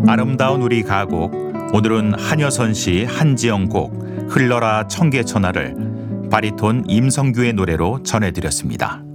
아름다운 우리 가곡, 오늘은 한여선 씨 한지영 곡 흘러라 청계천하를 바리톤 임성규의 노래로 전해드렸습니다.